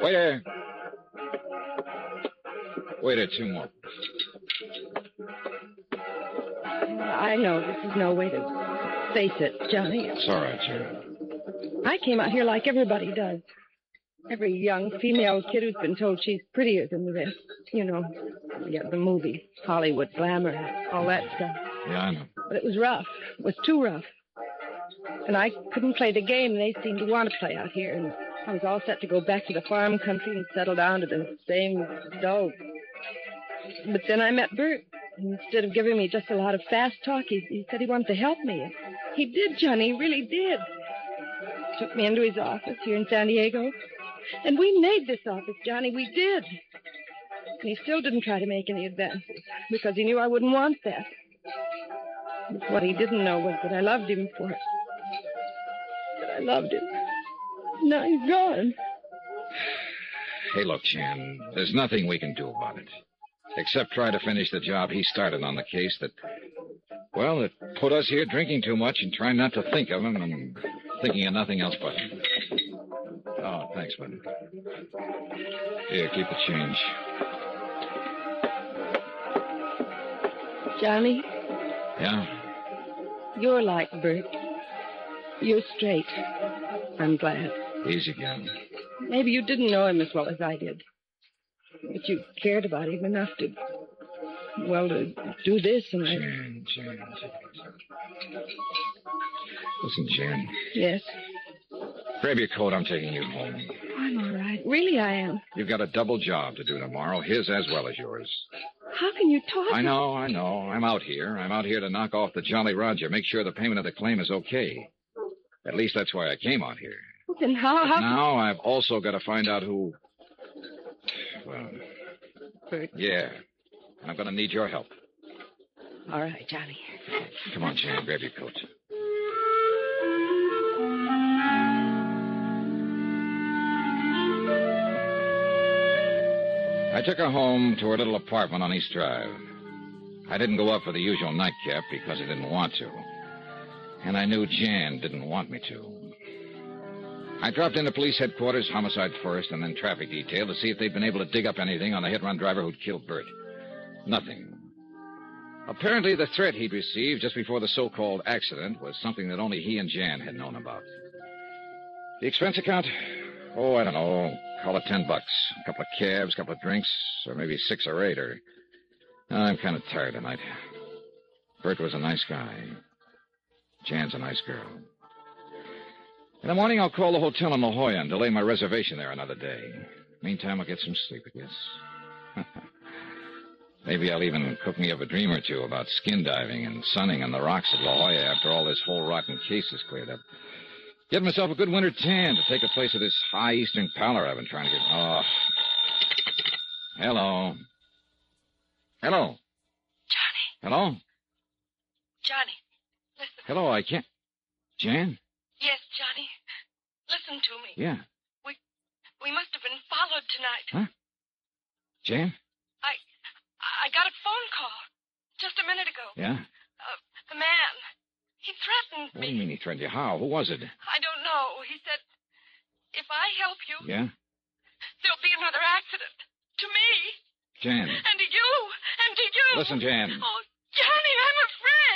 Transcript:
Waiter. Waiter, 2 more. I know this is no way to face it, Johnny. It's all right, Jan. I came out here like everybody does. Every young female kid who's been told she's prettier than the rest. You know, the movies, Hollywood glamour, all that stuff. Yeah, I know. But it was rough. It was too rough. And I couldn't play the game they seemed to want to play out here. And I was all set to go back to the farm country and settle down to the same dull. But then I met Bert. Instead of giving me just a lot of fast talk, he said he wanted to help me. He did, Johnny. He really did. Took me into his office here in San Diego. And we made this office, Johnny. We did. And he still didn't try to make any advances because he knew I wouldn't want that. But what he didn't know was that I loved him for it. That I loved him. Now he's gone. Hey, look, Jan, there's nothing we can do about it. Except try to finish the job he started on the case that put us here drinking too much and trying not to think of him and thinking of nothing else but him. Oh, thanks, buddy. Here, keep the change. Johnny? Yeah? You're like Bert. You're straight. I'm glad. Easy, Gal. Maybe you didn't know him as well as I did. But you cared about him enough to do this and that. Jan. Listen, Jan. Yes? Grab your coat. I'm taking you home. I'm all right. Really, I am. You've got a double job to do tomorrow, his as well as yours. How can you talk? I know. I'm out here. I'm out here to knock off the Jolly Roger, make sure the payment of the claim is okay. At least that's why I came out here. Well, then how... Now I've also got to find out who... Well... Bert. Yeah. I'm going to need your help. All right, Johnny. Come on, Jan. Grab your coat. I took her home to her little apartment on East Drive. I didn't go up for the usual nightcap because I didn't want to. And I knew Jan didn't want me to. I dropped into police headquarters, homicide first, and then traffic detail to see if they'd been able to dig up anything on the hit-run driver who'd killed Bert. Nothing. Apparently, the threat he'd received just before the so-called accident was something that only he and Jan had known about. The expense account? Oh, I don't know. Call it $10. A couple of cabs, a couple of drinks, or maybe 6 or 8, or... I'm kind of tired tonight. Bert was a nice guy. Jan's a nice girl. In the morning, I'll call the hotel in La Jolla and delay my reservation there another day. Meantime, I'll get some sleep, I guess. Maybe I'll even cook me up a dream or two about skin diving and sunning on the rocks at La Jolla after all this whole rotten case is cleared up. Get myself a good winter tan to take the place of this high eastern pallor I've been trying to get... Oh. Hello. Hello. Johnny. Hello? Johnny, listen. Hello, I can't... Jan? Yes, Johnny. Listen to me. Yeah. We must have been followed tonight. Huh? Jan? I got a phone call just a minute ago. Yeah? A man. He threatened me. What do you mean he threatened you? How? Who was it? I don't know. He said, if I help you... Yeah? There'll be another accident. To me. Jan. And to you. And to you. Listen, Jan. Oh, Johnny, I'm afraid.